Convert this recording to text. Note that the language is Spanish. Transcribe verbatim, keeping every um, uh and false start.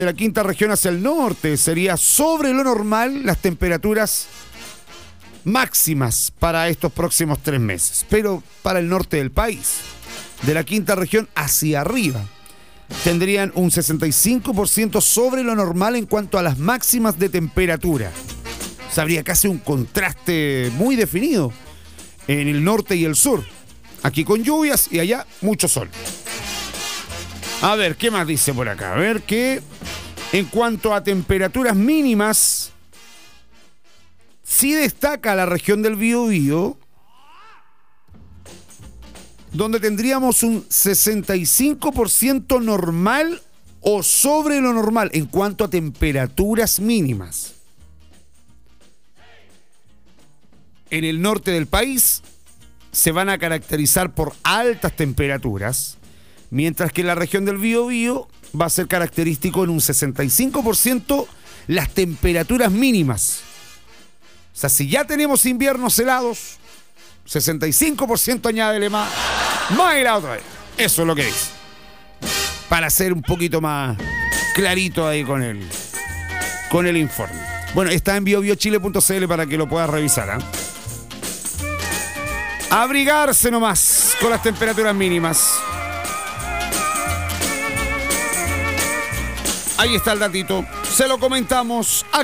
de la quinta región hacia el norte sería sobre lo normal las temperaturas máximas para estos próximos tres meses. Pero para el norte del país, de la quinta región hacia arriba, tendrían un sesenta y cinco por ciento sobre lo normal en cuanto a las máximas de temperatura. O sea, habría casi un contraste muy definido en el norte y el sur. Aquí con lluvias y allá mucho sol. A ver, ¿qué más dice por acá? A ver que en cuanto a temperaturas mínimas, sí destaca la región del Biobío, donde tendríamos un sesenta y cinco por ciento normal o sobre lo normal en cuanto a temperaturas mínimas. En el norte del país se van a caracterizar por altas temperaturas, mientras que en la región del Biobío va a ser característico en un sesenta y cinco por ciento las temperaturas mínimas. O sea, si ya tenemos inviernos helados, sesenta y cinco por ciento añádele más, más helado todavía. Eso es lo que dice. Para ser un poquito más clarito ahí con el, con el informe. Bueno, está en biobiochile punto c l para que lo puedas revisar, ¿eh? Abrigarse nomás con las temperaturas mínimas. Ahí está el datito. Se lo comentamos.